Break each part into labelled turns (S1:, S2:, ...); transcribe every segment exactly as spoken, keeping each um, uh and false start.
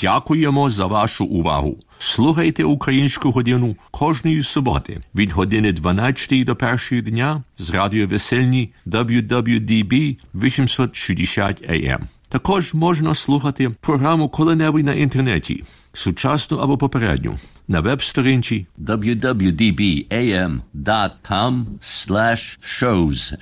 S1: Дякуємо за вашу увагу. Слухайте Українську годину кожної суботи від години дванадцятої до першої дня з радіо Весельні дабл-ю дабл-ю ді бі вісімсот шістдесят ей ем. Також можна слухати програму коли-небудь на інтернеті, сучасну або попередню, на веб-сторінці дабл-ю дабл-ю дабл-ю ді бі ей ем крапка ком слеш шоус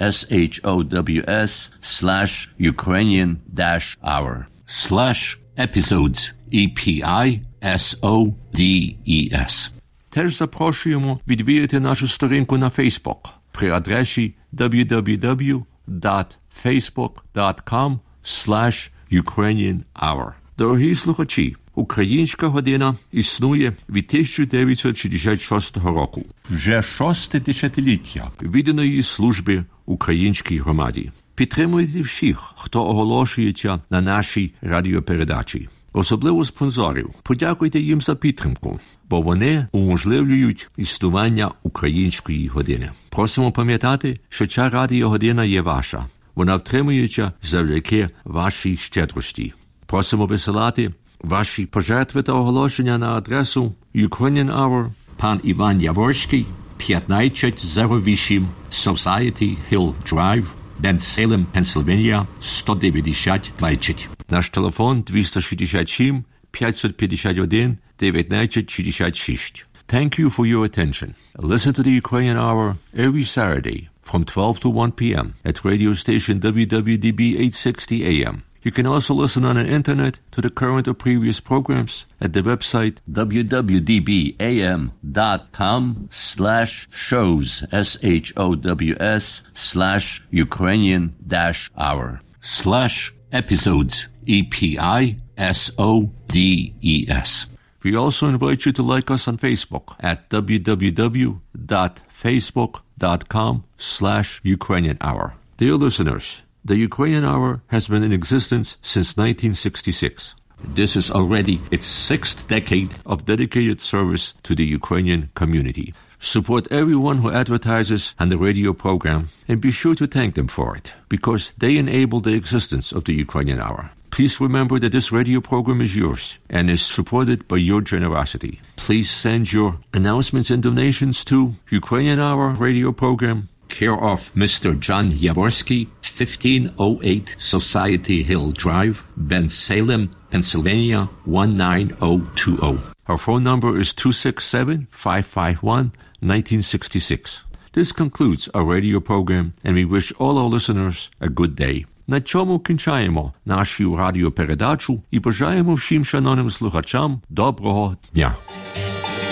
S1: слеш Ukrainian dash hour слеш episodes і пі ай ес о ді і ес. Теж запрошуємо відвідати нашу сторінку на Facebook при адресі дабл-ю дабл-ю дабл-ю крапка фейсбук крапка ком слеш Ukrainian hour. Дорогі слухачі, Українська година існує від тисяча дев'ятсот шістдесят шостого року. Вже шосте десятиліття відданої служби українській громаді. Підтримуйте всіх, хто оголошується на нашій радіопередачі. Особливо спонсорів. Подякуйте їм за підтримку, бо вони уможливлюють існування Української години. Просимо пам'ятати, що ця радіогодина є ваша. Вона втримується завдяки вашій щедрості. Просимо висилати ваші пожертви та оголошення на адресу Ukrainian Hour, пан Іван Яворський, п'ятнадцять зero вісім Society Hill Drive, Bensalem, Pennsylvania, сто дев'яносто двадцять. Наш телефон двісті шістдесят сім п'ятсот п'ятдесят один дев'ятнадцять шістдесят шість. Thank you for your attention. Listen to the Ukrainian Hour every Saturday from twelve to one p.m. at radio station W W D B eight sixty A M. You can also listen on the internet to the current or previous programs at the website
S2: w w w dot d b a m dot com slash shows S H O W S slash Ukrainian dash hour
S1: slash episodes E P I S O D E S. We also invite you to like us on Facebook at w w w dot facebook dot com slash Ukrainian hour. Dear listeners, the Ukrainian Hour has been in existence since nineteen sixty-six. This is already its sixth decade of dedicated service to the Ukrainian community. Support everyone who advertises on the radio program and be sure to thank them for it, because they enable the existence of the Ukrainian Hour. Please remember that this radio program is yours and is supported by your generosity. Please send your announcements and donations to Ukrainian Hour radio program, care of Mister John Yaworsky, fifteen oh eight Society Hill Drive, Bensalem, Pennsylvania, one nine oh two oh. Our phone number is two six seven, five five one, one nine six six. This concludes our radio program, and we wish all our listeners a good day. На цьому кінчаємо нашу радіопередачу і бажаємо всім шановним слухачам доброго дня.